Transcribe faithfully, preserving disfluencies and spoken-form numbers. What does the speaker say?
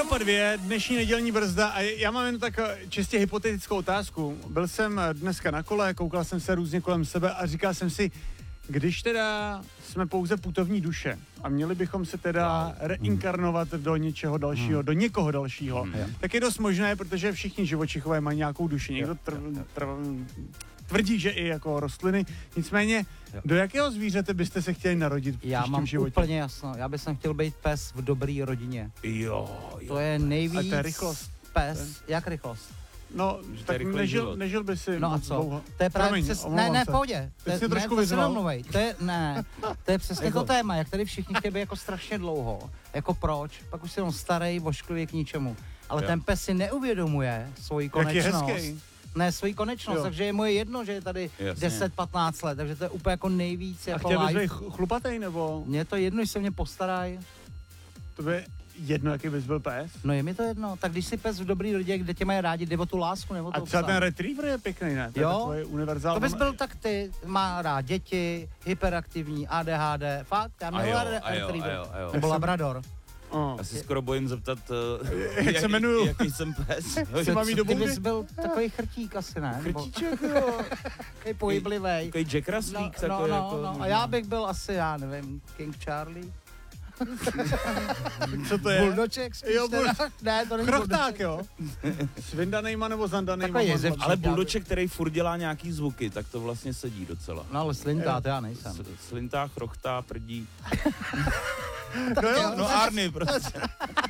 po dvě, dnešní nedělní brzda a já mám jen tak čistě hypotetickou otázku. Byl jsem dneska na kole, koukal jsem se různě kolem sebe a říkal jsem si, když teda jsme pouze putovní duše a měli bychom se teda wow. reinkarnovat do něčeho dalšího, hmm. do někoho dalšího, hmm. tak je dost možné, protože všichni živočichové mají nějakou duši. Někdo tr- tr- tvrdí, že i jako rostliny. Nicméně, jo. do jakého zvířete byste se chtěli narodit v Já mám životě? úplně jasno. Já bych chtěl být pes v dobrý rodině. Jo, jo. To je nejvíc. A to je rychlost. Pes. Ten... Jak rychlost? No, tak nežil, nežil by si no a co? dlouho. To je právě Promiň, přes... Ne, ne, v pohodě. Ty jsi trošku ne, vyzval. To je, ne, to je přesně to téma, jak tady všichni chtějí být jako strašně dlouho. Jako proč? Pak už si jenom starý, vošklivý k ničemu. Ale jo. ten pes si neuvědomuje svoji konečnost. Jak je hezký. Ne, svoji konečnost, jo. takže je moje jedno, že je tady deset patnáct let, takže to je úplně jako nejvíc. A jako chtěl bys být chlupatej, nebo? Mně to jedno, že se mě postarají. To by jedno, jaký bys byl pes? No je mi to jedno, tak když si pes v dobrý rodě, kde tě mají rádi, jde o tu lásku, nebo to a třeba ten retriever je pěkný, ne? To jo, je univerzál. to bys byl tak ty, má rád děti, hyperaktivní, A D H D, fakt, já měl rád retriever, nebo labrador. Oh. Já si skoro bojím zeptat, uh, jak, jak se jmenuju, jaký jsem pes. Co mám jít do bundy? Ty bys byl takový chrtík asi, ne? Chrtíček, jo. Takový pohyblivej. Takový Jack Russellík. No, no, no, jako, no, a já bych byl asi, já nevím, King Charlie. Co to je? Buldoček spíš jo, bul... Ne, to není Chrochták, jo? Svindanejma nebo zandanejma? Ale buldoček, který furt dělá nějaký zvuky, tak to vlastně sedí docela. No ale slintá, to já nejsem. Slintá, chrochtá, prdí. No jo, no Arny prostě.